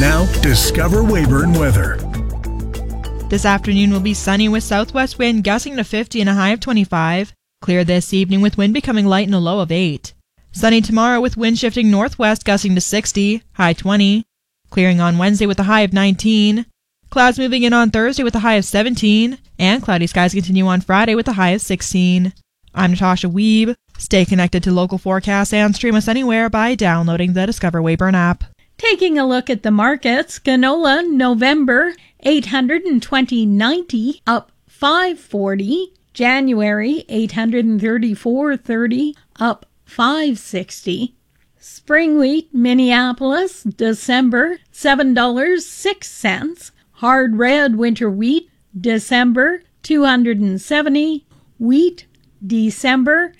Now, Discover Weyburn weather. This afternoon will be sunny with southwest wind gusting to 50 and a high of 25. Clear this evening with wind becoming light and a low of 8. Sunny tomorrow with wind shifting northwest gusting to 60, high 20. Clearing on Wednesday with a high of 19. Clouds moving in on Thursday with a high of 17. And cloudy skies continue on Friday with a high of 16. I'm Natasha Weeb. Stay connected to local forecasts and stream us anywhere by downloading the Discover Weyburn app. Taking a look at the markets, canola November $820.90 up $5.40. January $834.30 up $5.60. Spring wheat Minneapolis December $7.06. Hard red winter wheat December $270. Wheat December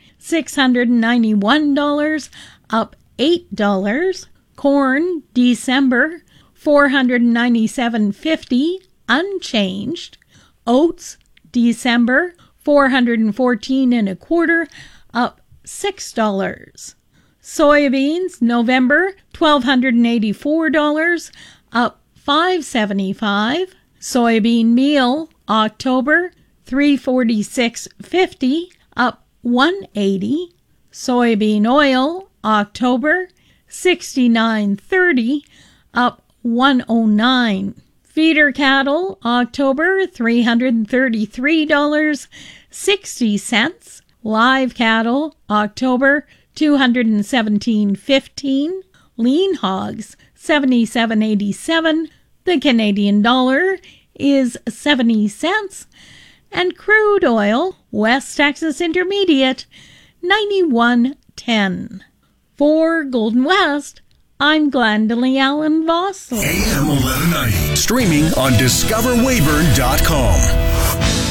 $691 up $8. Corn December $497.50 unchanged. Oats December $414.25 up $6. Soybeans November $1,284 up $5.75. Soybean meal October $346.50 up $1.80. Soybean oil October $69.30 up $1.09. Feeder cattle October $333.60. Live cattle October $217.15. Lean hogs $77.87. The Canadian dollar is 70 cents. And crude oil West Texas Intermediate 91.10. For Golden West, I'm Glendalee Allen Vosloo. AM 1190. Streaming on discoverweyburn.com.